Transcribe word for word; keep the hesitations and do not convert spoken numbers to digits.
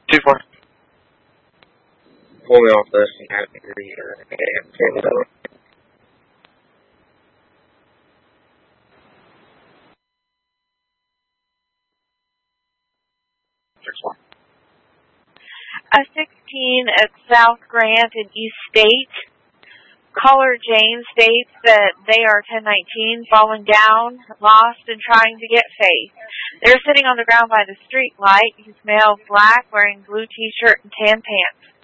Two four. Pull me off this and have me read it again. Six one. A sixteen at South Grant in East State. Caller Jane states that they are ten nineteen, falling down, lost, and trying to get Faith. They're sitting on the ground by the street light. He's male, black, wearing blue t-shirt and tan pants.